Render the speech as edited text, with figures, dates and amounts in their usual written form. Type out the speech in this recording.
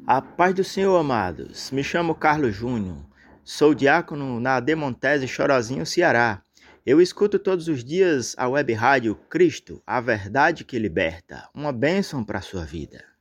A paz do Senhor, amados. Me chamo Carlos Júnior. Sou diácono na Demontese Chorozinho, Ceará. Eu escuto todos os dias a web rádio Cristo, a verdade que liberta. Uma bênção para a sua vida.